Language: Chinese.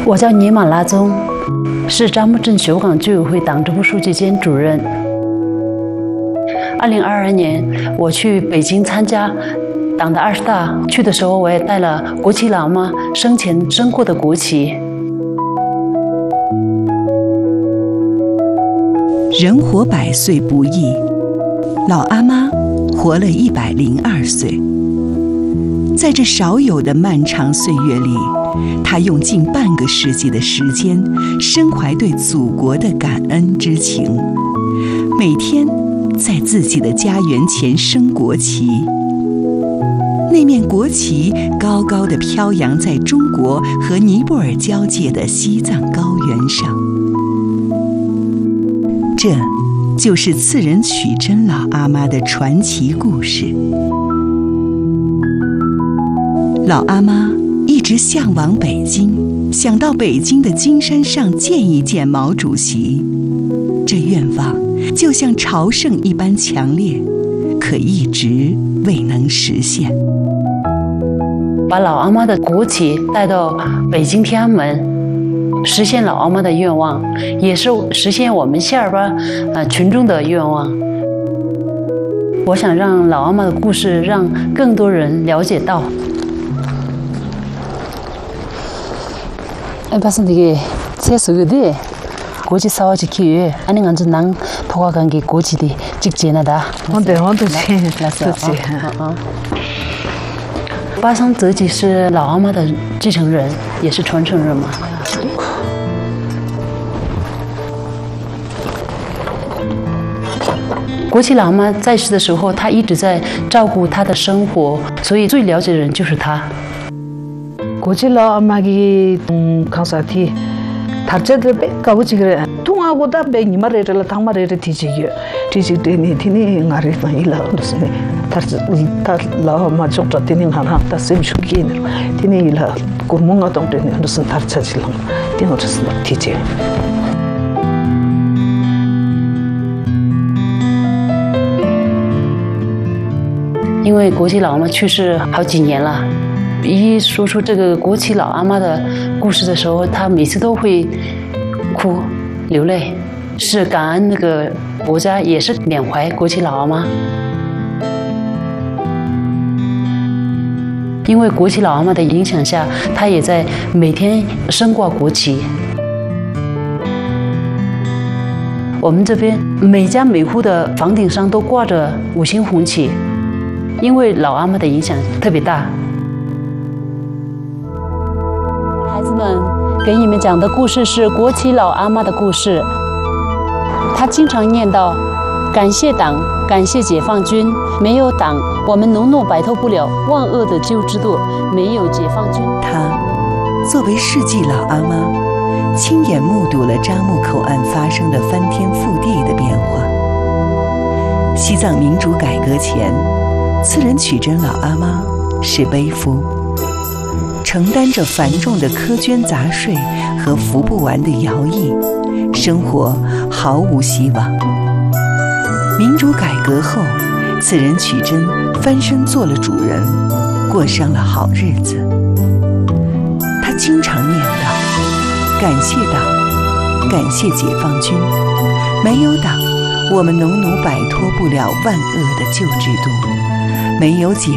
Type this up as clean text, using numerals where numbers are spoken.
我叫尼玛拉宗，是樟木镇修港居委会党支部书记兼主任。2022年，我去北京参加党的20大，去的时候我也带了国旗老妈生前升过的国旗。 人活100岁不易，老阿妈活了102岁。在这少有的漫长岁月里，她用近半个世纪的时间，深怀对祖国的感恩之情，每天在自己的家园前升国旗。那面国旗高高地飘扬在中国和尼泊尔交界的西藏高原上。这就是次仁曲珍老阿妈的传奇故事。老阿妈一直向往北京，想到北京的金山上见一见毛主席。这愿望就像朝圣一般强烈，可一直未能实现。 把老阿妈的国旗带到北京天安门，实现老阿妈的愿望，也是实现我们谢尔巴群众的愿望。我想让老阿妈的故事让更多人了解到。바슨디게 세수그데 고지 사와지 키에 아니 간주 낭 포가간게 고지디 직제나다. 언제 巴桑泽吉是老阿妈的继承人，也是传承人嘛。国旗老阿妈在世的时候，她一直在照顾她的生活，所以最了解的人就是她。 고지 라마기 강사티 다르제들 가보지 그래 통하고다 백니마레를 당마레를 뒤지게 뒤지되니 티니 나리 마일라 무슨 다르 라마 쪽다 티니 하나 다 셈슈키네 티니 일하 고문가 동되니 무슨 다르차질랑 티노르스 뒤지 因为国旗老阿妈去世好几年了。一说出这个国旗老阿妈的故事的时候，她每次都会哭流泪，是感恩那个国家，也是缅怀国旗老阿妈。因为国旗老阿妈的影响下，她也在每天升挂国旗。我们这边每家每户的房顶上都挂着5星红旗，因为老阿妈的影响特别大。孩子们，给你们讲的故事是国旗老阿妈的故事。她经常念叨：感谢党，感谢解放军，没有党，我们农奴摆脱不了万恶的旧制度；没有解放军。 她作为世纪老阿妈，亲眼目睹了樟木口岸发生的翻天覆地的变化。西藏民主改革前，次仁曲珍老阿妈是背夫，承担着繁重的苛捐杂税和服不完的徭役，生活毫无希望。民主改革后，次仁曲珍翻身做了主人，过上了好日子。他经常念叨：感谢党，感谢解放军，没有党，我们农奴摆脱不了万恶的旧制度；没有解